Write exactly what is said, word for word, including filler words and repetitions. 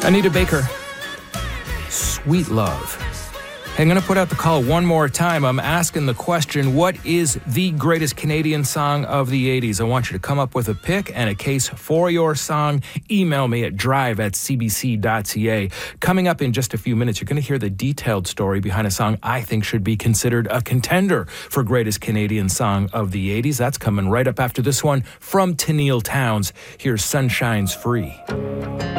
Anita Baker, Sweet Love. Hey, I'm going to put out the call one more time. I'm asking the question, what is the greatest Canadian song of the eighties? I want you to come up with a pick and a case for your song. Email me at drive at c b c dot c a. Coming up in just a few minutes, you're going to hear the detailed story behind a song I think should be considered a contender for greatest Canadian song of the eighties. That's coming right up after this one from Tenille Townes. Here's Sunshine's Free.